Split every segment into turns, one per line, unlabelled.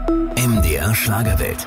MDR Schlagerwelt.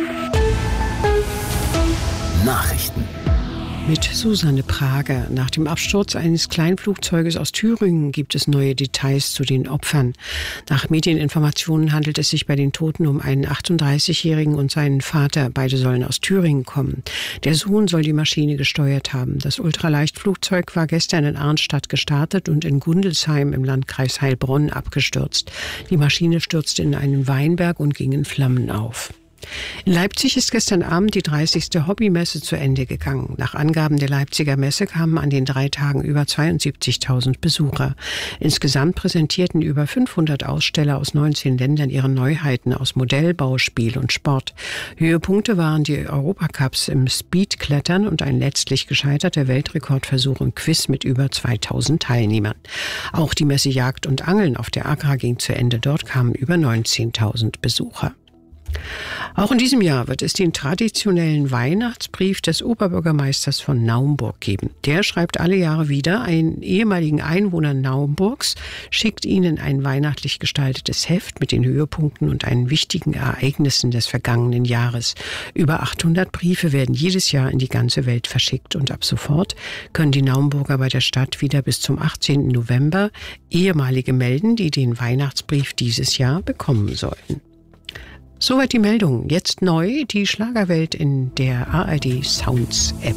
Nachrichten.
Mit Susanne Prager. Nach dem Absturz eines Kleinflugzeuges aus Thüringen gibt es neue Details zu den Opfern. Nach Medieninformationen handelt es sich bei den Toten um einen 38-Jährigen und seinen Vater. Beide sollen aus Thüringen kommen. Der Sohn soll die Maschine gesteuert haben. Das Ultraleichtflugzeug war gestern in Arnstadt gestartet und in Gundelsheim im Landkreis Heilbronn abgestürzt. Die Maschine stürzte in einen Weinberg und ging in Flammen auf. In Leipzig ist gestern Abend die 30. Hobbymesse zu Ende gegangen. Nach Angaben der Leipziger Messe kamen an den 3 Tagen über 72.000 Besucher. Insgesamt präsentierten über 500 Aussteller aus 19 Ländern ihre Neuheiten aus Modellbau, Spiel und Sport. Höhepunkte waren die Europacups im Speedklettern und ein letztlich gescheiterter Weltrekordversuch im Quiz mit über 2.000 Teilnehmern. Auch die Messe Jagd und Angeln auf der Agra ging zu Ende. Dort kamen über 19.000 Besucher. Auch in diesem Jahr wird es den traditionellen Weihnachtsbrief des Oberbürgermeisters von Naumburg geben. Der schreibt alle Jahre wieder. Einen ehemaligen Einwohner Naumburgs schickt ihnen ein weihnachtlich gestaltetes Heft mit den Höhepunkten und einen wichtigen Ereignissen des vergangenen Jahres. Über 800 Briefe werden jedes Jahr in die ganze Welt verschickt und ab sofort können die Naumburger bei der Stadt wieder bis zum 18. November ehemalige melden, die den Weihnachtsbrief dieses Jahr bekommen sollten. Soweit die Meldung. Jetzt neu die Schlagerwelt in der ARD Sounds App.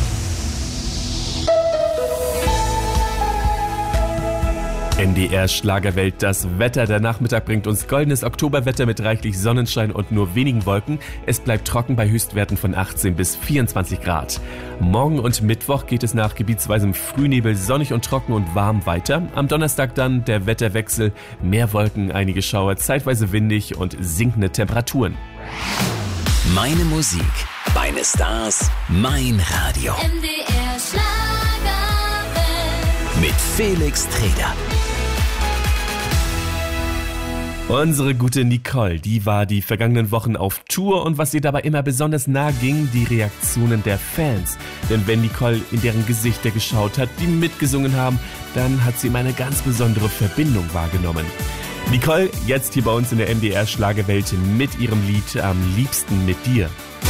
MDR Schlagerwelt, das Wetter. Der Nachmittag bringt uns goldenes Oktoberwetter mit reichlich Sonnenschein und nur wenigen Wolken. Es bleibt trocken bei Höchstwerten von 18 bis 24 Grad. Morgen und Mittwoch geht es nach gebietsweisem Frühnebel sonnig und trocken und warm weiter. Am Donnerstag dann der Wetterwechsel. Mehr Wolken, einige Schauer, zeitweise windig und sinkende Temperaturen.
Meine Musik, meine Stars, mein Radio.
MDR Schlagerwelt.
Mit Felix Treder.
Unsere gute Nicole, die war die vergangenen Wochen auf Tour und was ihr dabei immer besonders nahe ging, die Reaktionen der Fans. Denn wenn Nicole in deren Gesichter geschaut hat, die mitgesungen haben, dann hat sie immer eine ganz besondere Verbindung wahrgenommen. Nicole, jetzt hier bei uns in der MDR Schlagerwelt mit ihrem Lied Am liebsten mit dir.